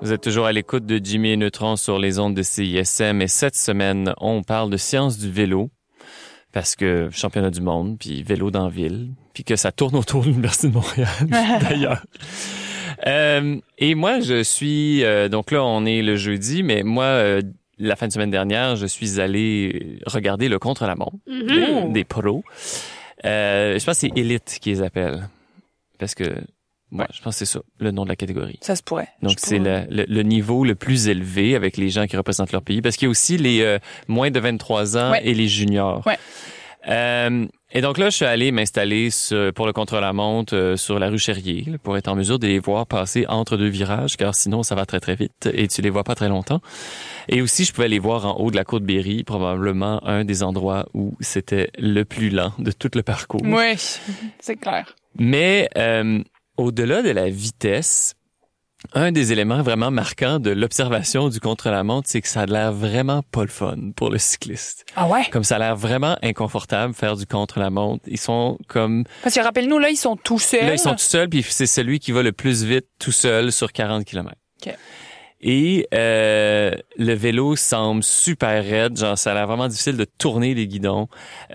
Vous êtes toujours à l'écoute de Jimmy et Neutron sur les ondes de CISM et cette semaine, on parle de sciences du vélo parce que championnat du monde, puis vélo dans la ville, puis que ça tourne autour de l'Université de Montréal, d'ailleurs. Et moi, je suis... donc là, on est le jeudi, mais moi, la fin de semaine dernière, je suis allé regarder le contre-la-montre des pros. Je pense que c'est Elite qui les appelle parce que... Ouais, je pense que c'est ça, le nom de la catégorie. Ça se pourrait. Donc, c'est le niveau le plus élevé avec les gens qui représentent leur pays. Parce qu'il y a aussi les moins de 23 ans et les juniors. Ouais. Et donc là, je suis allé m'installer pour le contre-la-montre sur la rue Chérier pour être en mesure de les voir passer entre deux virages, car sinon, ça va très, très vite et tu les vois pas très longtemps. Et aussi, je pouvais les voir en haut de la Côte-Berry, probablement un des endroits où c'était le plus lent de tout le parcours. Oui, c'est clair. Mais... au-delà de la vitesse, un des éléments vraiment marquants de l'observation du contre-la-montre, c'est que ça a l'air vraiment pas le fun pour le cycliste. Ah ouais? Comme ça a l'air vraiment inconfortable faire du contre-la-montre. Ils sont comme... Parce que rappelle-nous, là, ils sont tout seuls. Là, ils sont tout seuls, puis c'est celui qui va le plus vite tout seul sur 40 km. OK. Et le vélo semble super raide, genre ça a l'air vraiment difficile de tourner les guidons.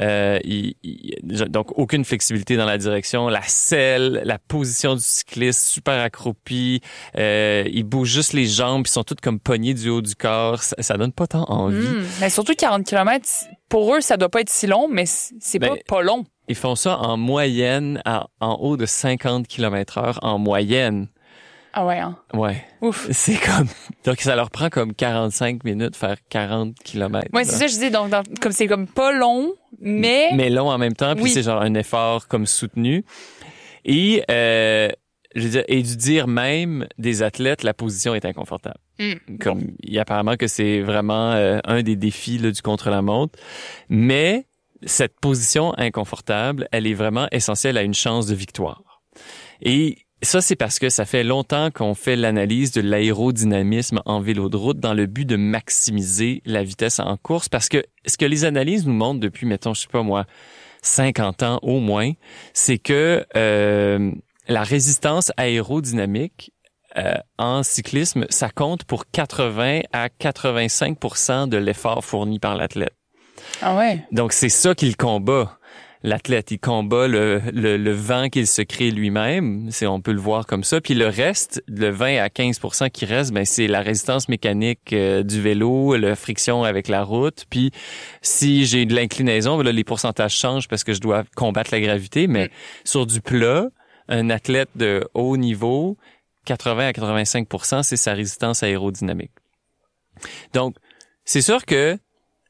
Donc aucune flexibilité dans la direction, la selle, la position du cycliste super accroupi, ils bougent juste les jambes, ils sont tous comme pognés du haut du corps, ça donne pas tant envie. Mais surtout 40 km, pour eux ça doit pas être si long, mais c'est pas long. Ils font ça en moyenne en haut de 50 km/h en moyenne. Ah ouais, hein? Ouais. Ouf. C'est comme... Donc, ça leur prend comme 45 minutes de faire 40 km. Ouais, c'est ça, je dis. Donc, comme c'est comme pas long, mais... Mais long en même temps, puis c'est genre un effort comme soutenu. Et, je veux dire, et du dire même des athlètes, la position est inconfortable. Comme, il y a apparemment que c'est vraiment un des défis là, du contre-la-montre. Mais cette position inconfortable, elle est vraiment essentielle à une chance de victoire. Et ça, c'est parce que ça fait longtemps qu'on fait l'analyse de l'aérodynamisme en vélo de route dans le but de maximiser la vitesse en course. Parce que ce que les analyses nous montrent depuis, mettons, je sais pas moi, 50 ans au moins, c'est que la résistance aérodynamique en cyclisme, ça compte pour 80 à 85% de l'effort fourni par l'athlète. Ah ouais. Donc, c'est ça qu'il combat. L'athlète, il combat le vent qu'il se crée lui-même, on peut le voir comme ça. Puis le reste, le 20 à 15% qui reste, ben c'est la résistance mécanique du vélo, la friction avec la route. Puis si j'ai de l'inclinaison, là, les pourcentages changent parce que je dois combattre la gravité. Mais sur du plat, un athlète de haut niveau, 80 à 85%, c'est sa résistance aérodynamique. Donc, c'est sûr que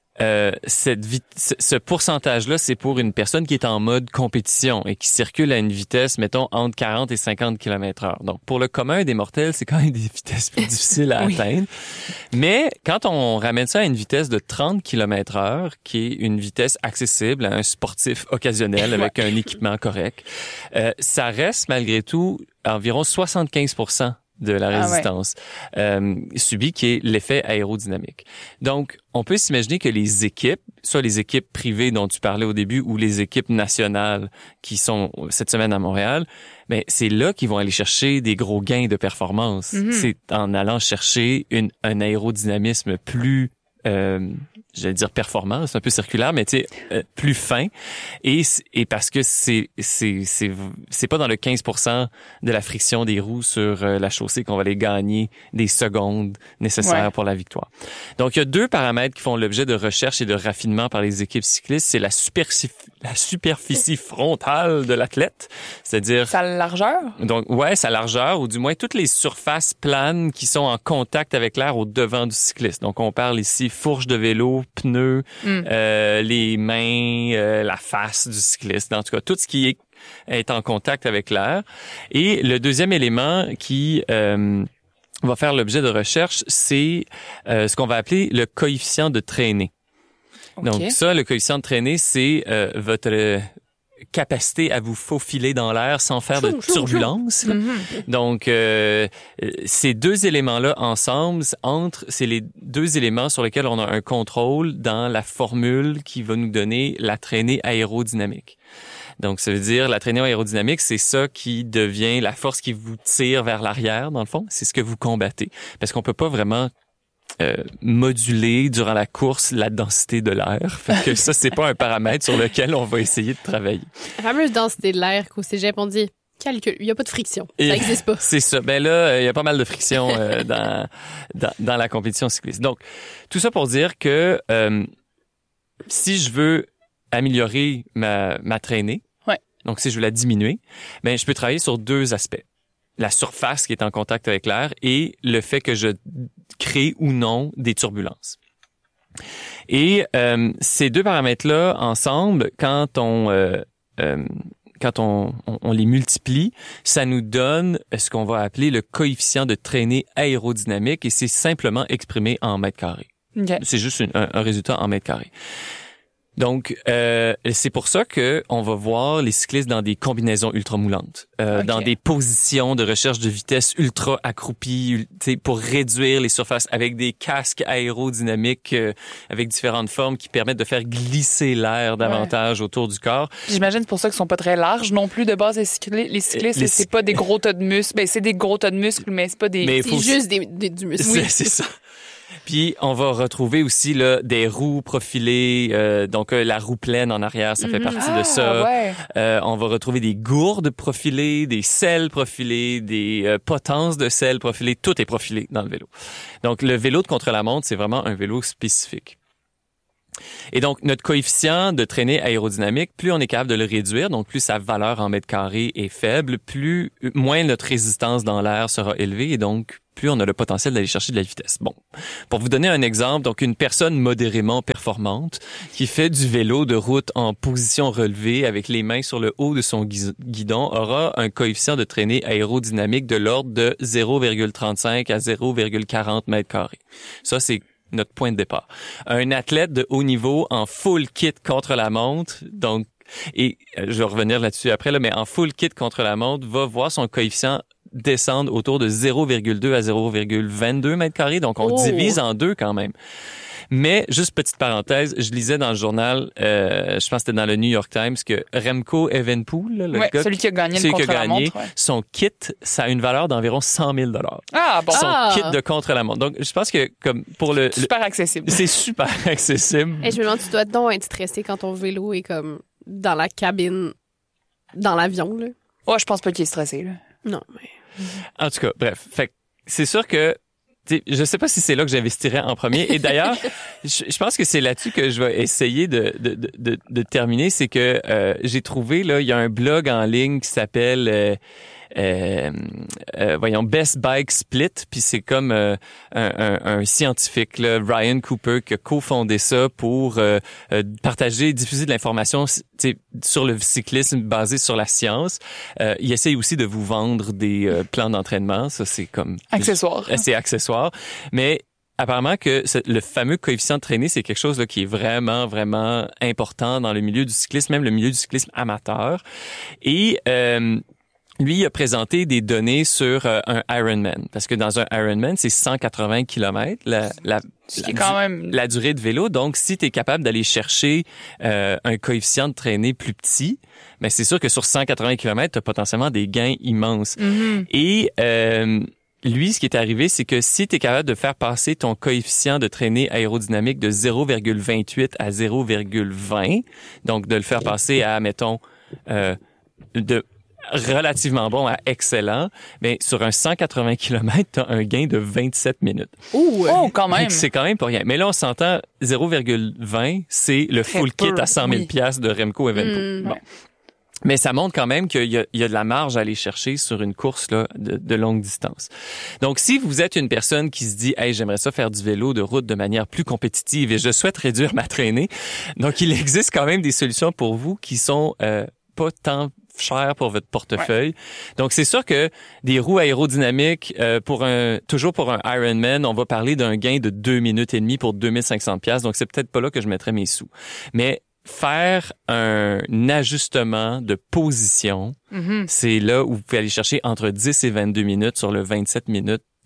ce pourcentage-là, c'est pour une personne qui est en mode compétition et qui circule à une vitesse, mettons, entre 40 et 50 km/h. Donc, pour le commun des mortels, c'est quand même des vitesses plus difficiles à atteindre. Mais quand on ramène ça à une vitesse de 30 km/h, qui est une vitesse accessible à un sportif occasionnel avec un équipement correct, ça reste malgré tout environ 75% de la résistance subie, qui est l'effet aérodynamique. Donc, on peut s'imaginer que les équipes, soit les équipes privées dont tu parlais au début ou les équipes nationales qui sont cette semaine à Montréal, mais c'est là qu'ils vont aller chercher des gros gains de performance. C'est en allant chercher un aérodynamisme plus j'allais dire performant, c'est un peu circulaire, mais tu sais, plus fin. Et parce que c'est pas dans le 15% de la friction des roues sur la chaussée qu'on va aller gagner des secondes nécessaires pour la victoire. Donc, il y a deux paramètres qui font l'objet de recherche et de raffinement par les équipes cyclistes. C'est la superficie frontale de l'athlète, c'est-à-dire... Sa largeur? Donc, sa largeur, ou du moins toutes les surfaces planes qui sont en contact avec l'air au devant du cycliste. Donc, on parle ici fourche de vélo, pneus, les mains, la face du cycliste. En tout cas, tout ce qui est en contact avec l'air. Et le deuxième élément qui va faire l'objet de recherche, c'est ce qu'on va appeler le coefficient de traînée. Okay. Donc ça, le coefficient de traînée, c'est votre capacité à vous faufiler dans l'air sans faire de turbulence. Donc, ces deux éléments-là ensemble, c'est les deux éléments sur lesquels on a un contrôle dans la formule qui va nous donner la traînée aérodynamique. Donc, ça veut dire la traînée aérodynamique, c'est ça qui devient la force qui vous tire vers l'arrière, dans le fond. C'est ce que vous combattez. Parce qu'on peut pas vraiment moduler durant la course la densité de l'air. Fait que ça, c'est pas un paramètre sur lequel on va essayer de travailler. La fameuse densité de l'air qu'au cégep, on dit calcul, il n'y a pas de friction. Ça n'existe pas. C'est ça. Ben là, il y a pas mal de friction dans la compétition cycliste. Donc, tout ça pour dire que si je veux améliorer ma traînée, donc si je veux la diminuer, ben je peux travailler sur deux aspects. La surface qui est en contact avec l'air et le fait que je crée ou non des turbulences. Et ces deux paramètres-là, ensemble, quand on les multiplie, ça nous donne ce qu'on va appeler le coefficient de traînée aérodynamique et c'est simplement exprimé en mètres carrés. Okay. C'est juste un résultat en mètres carrés. Donc, c'est pour ça que on va voir les cyclistes dans des combinaisons ultramoulantes, dans des positions de recherche de vitesse ultra accroupies, pour réduire les surfaces avec des casques aérodynamiques avec différentes formes qui permettent de faire glisser l'air davantage autour du corps. J'imagine c'est pour ça qu'ils sont pas très larges non plus de base les cyclistes. C'est pas des gros tas de muscles. Ben c'est des gros tas de muscles, mais c'est pas des. Mais c'est juste du muscle. Oui, c'est ça. Puis on va retrouver aussi là des roues profilées, donc la roue pleine en arrière, ça fait partie de ça. Ouais. On va retrouver des gourdes profilées, des selles profilées, des potences de selles profilées, tout est profilé dans le vélo. Donc le vélo de contre-la-montre, c'est vraiment un vélo spécifique. Et donc, notre coefficient de traînée aérodynamique, plus on est capable de le réduire, donc plus sa valeur en mètres carrés est faible, moins notre résistance dans l'air sera élevée et donc plus on a le potentiel d'aller chercher de la vitesse. Bon, pour vous donner un exemple, donc une personne modérément performante qui fait du vélo de route en position relevée avec les mains sur le haut de son guidon aura un coefficient de traînée aérodynamique de l'ordre de 0,35 à 0,40 mètres carrés. Ça, c'est notre point de départ. Un athlète de haut niveau en full kit contre la montre, donc, et je vais revenir là-dessus après, là, mais en full kit contre la montre, va voir son coefficient descendre autour de 0,2 à 0,22 mètres carrés. Donc, on divise en deux quand même. Mais, juste petite parenthèse, je lisais dans le journal, je pense que c'était dans le New York Times, que Remco Evenepoel, le gars, celui qui a gagné le contre-la-montre, son kit, ça a une valeur d'environ 100 000 $. Ah, bon. Son kit de contre-la-montre. Donc, je pense que comme pour super accessible. C'est super accessible. Et je me demande, tu dois donc être stressé quand ton vélo est comme dans la cabine, dans l'avion, là. Oh, je pense pas qu'il est stressé, là. Non, mais... En tout cas, bref. Fait c'est sûr que je sais pas si c'est là que j'investirais en premier. Et d'ailleurs, je pense que c'est là-dessus que je vais essayer de terminer. C'est que j'ai trouvé, là, il y a un blog en ligne qui s'appelle Best Bike Split, puis c'est comme un scientifique, là, Ryan Cooper, qui a cofondé ça pour partager, diffuser de l'information sur le cyclisme basé sur la science. Il essaye aussi de vous vendre des plans d'entraînement. Ça, c'est comme... accessoire. C'est accessoire. Mais apparemment que le fameux coefficient de traînée, c'est quelque chose là, qui est vraiment, vraiment important dans le milieu du cyclisme, même le milieu du cyclisme amateur. Et... lui, il a présenté des données sur un Ironman. Parce que dans un Ironman, c'est 180 km la durée de vélo. Donc, si tu es capable d'aller chercher un coefficient de traînée plus petit, ben c'est sûr que sur 180 km, tu as potentiellement des gains immenses. Mm-hmm. Et lui, ce qui est arrivé, c'est que si tu es capable de faire passer ton coefficient de traînée aérodynamique de 0,28 à 0,20, donc de le faire passer à, mettons, de relativement bon à excellent, mais sur un 180 km, tu as un gain de 27 minutes. Oh, quand même! C'est quand même pas rien. Mais là, on s'entend, 0,20, c'est le full kit à 100 000 $ de Remco Evenepoel. Bon. Mais ça montre quand même qu'il y a de la marge à aller chercher sur une course là, de longue distance. Donc, si vous êtes une personne qui se dit « Hey, j'aimerais ça faire du vélo de route de manière plus compétitive et je souhaite réduire ma traînée », donc il existe quand même des solutions pour vous qui sont pas tant cher pour votre portefeuille. Ouais. Donc, c'est sûr que des roues aérodynamiques, toujours pour un Ironman, on va parler d'un gain de 2 minutes et demie pour 2500 $. Donc, c'est peut-être pas là que je mettrais mes sous. Mais faire un ajustement de position, c'est là où vous pouvez aller chercher entre 10 et 22 minutes sur le 27 minutes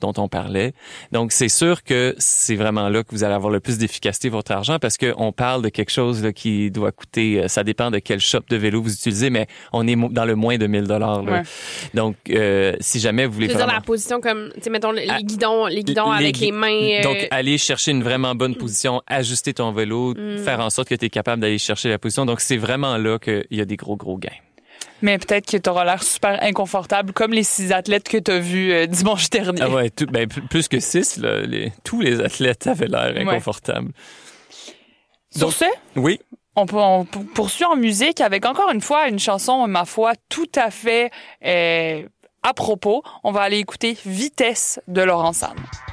dont on parlait. Donc, c'est sûr que c'est vraiment là que vous allez avoir le plus d'efficacité de votre argent parce qu'on parle de quelque chose là, qui doit coûter, ça dépend de quel shop de vélo vous utilisez, mais on est dans le moins de 1 000 $. Ouais. Donc, si jamais vous voulez vraiment... dire la position comme, tu sais, mettons, les guidons avec les mains. Donc, aller chercher une vraiment bonne position, ajuster ton vélo, faire en sorte que tu es capable d'aller chercher la position. Donc, c'est vraiment là qu'il y a des gros gains. Mais peut-être que tu auras l'air super inconfortable, comme les 6 athlètes que tu as vus dimanche dernier. Ah ouais, plus que 6, là, tous les athlètes avaient l'air inconfortables. Sur ce, oui. On poursuit en musique avec encore une fois une chanson, ma foi, tout à fait à propos. On va aller écouter Vitesse de Laurent Sam.